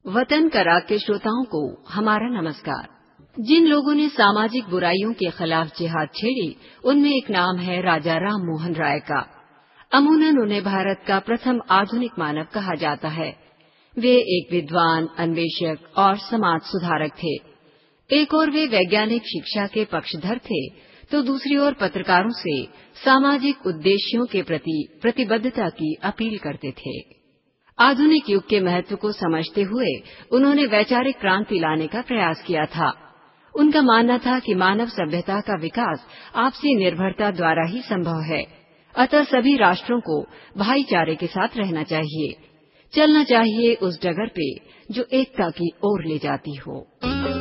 वतन करार के श्रोताओं को हमारा नमस्कार। जिन लोगों ने सामाजिक बुराइयों के खिलाफ जिहाद छेड़ी, उनमें एक नाम है राजा राम मोहन राय का। अमूनन उन्हें भारत का प्रथम आधुनिक मानव कहा जाता है। वे एक विद्वान, अन्वेषक और समाज सुधारक थे। एक ओर वे वैज्ञानिक शिक्षा के पक्षधर थे, तो दूसरी ओर पत्रकारों से सामाजिक उद्देश्यों के प्रति प्रतिबद्धता की अपील करते थे। आधुनिक युग के महत्व को समझते हुए उन्होंने वैचारिक क्रांति लाने का प्रयास किया था। उनका मानना था कि मानव सभ्यता का विकास आपसी निर्भरता द्वारा ही संभव है। अतः सभी राष्ट्रों को भाईचारे के साथ रहना चाहिए, चलना चाहिए उस डगर पे जो एकता की ओर ले जाती हो।